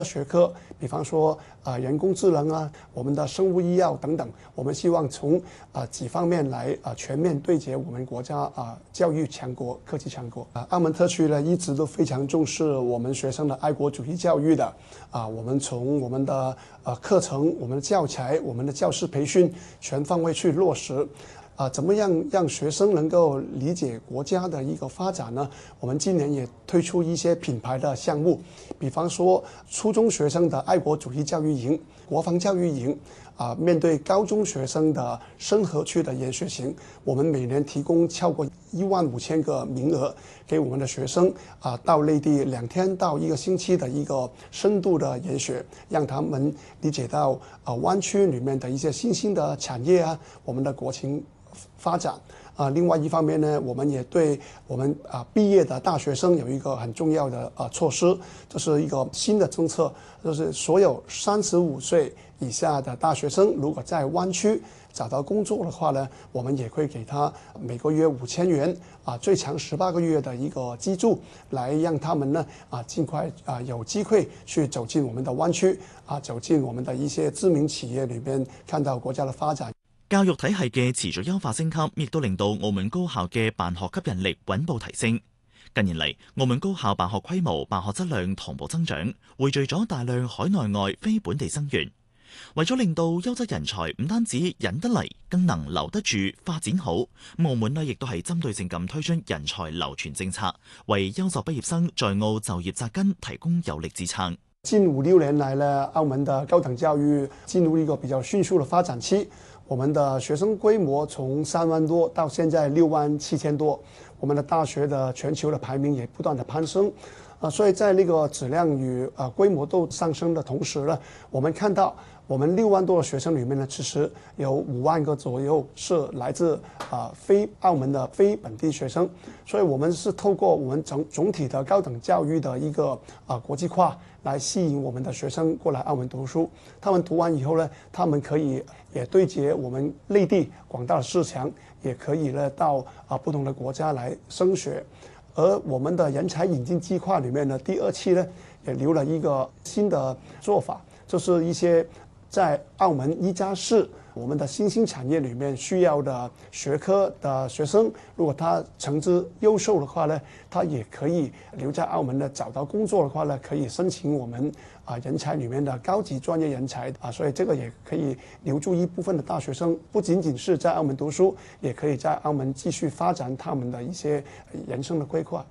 学科，比方说人工智能啊，我们的生物医药等等，我们希望从几方面来全面对接我们国家教育强国、科技强国。澳门特区呢一直都非常重视我们学生的爱国主义教育的我们从我们的课程、我们的教材、我们的教师培训全方位去落实。怎么样让学生能够理解国家的一个发展呢？我们今年也推出一些品牌的项目，比方说初中学生的爱国主义教育营、国防教育营，面对高中学生的深合区的研学型，我们每年提供超过15000个名额给我们的学生到内地2天到1个星期的一个深度的研学，让他们理解到湾区里面的一些新兴的产业我们的国情发展另外一方面呢，我们也对我们毕业的大学生有一个很重要的措施，这是一个新的政策，就是所有35岁以下的大学生，如果在湾区找到工作的话呢，我们也会给他每个月5000元最长18个月的一个资助，来让他们呢尽快有機會去走進我們的灣區走進我們的一些知名企業裏邊，看到國家的發展。 教育體系嘅持續優化升級，亦都令到澳門高校嘅辦學吸引力穩步提升。近年嚟，澳門高校辦學規模、辦學質量同步增長，匯聚咗大量海內外非本地生源。為咗令到優質人才唔單止引得嚟，更能留得住、發展好，澳門呢亦都係針對性咁推出人才流傳政策，為優秀畢業生在澳就業紮根提供有力支撐。 近5-6年來呢，澳門的高等教育進入一個比較迅速的發展期。我們的學生規模從3萬多到現在67000多，我們的大學的全球的排名也不斷的攀升，所以在那個質量與規模都上升的同時呢，我們看到我們6萬多的學生裡面呢，其實有5萬個左右是來自非澳門的非本地學生，所以我們是透過我們總體的高等教育的一個國際化，來吸引我們的學生過來澳門讀書。他們讀完以後呢，他們可以也對接我們內地廣大的市場，也可以呢到不同的國家來升學。而我們的人才引進計劃裡面呢，第2期呢也留了一個新的做法，就是一些在澳門1+4我們的新興產業裡面需要的學科的學生，如果他成績優秀的話呢，他也可以留在澳門呢，找到工作的話呢，可以申請我們人才裡面的高級專業人才所以這個也可以留住一部分的大學生，不僅僅是在澳門讀書，也可以在澳門繼續發展他們的一些人生的規劃。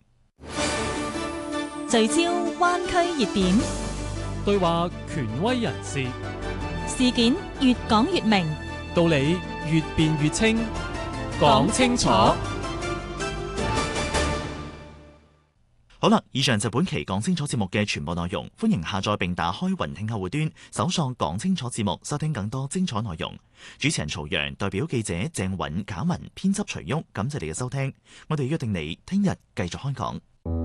聚焦灣區熱點， 對話權威人士， 事件越講越明， 道理越辯越清，講清楚。 好啦，以上就本期講清楚節目嘅全部內容，歡迎下載並打開雲聽客戶端，搜索講清楚節目，收聽更多精彩內容。主持人曹陽，代表記者鄭允、賈文，編輯徐旭，感謝你嘅收聽，我哋約定你聽日繼續開講。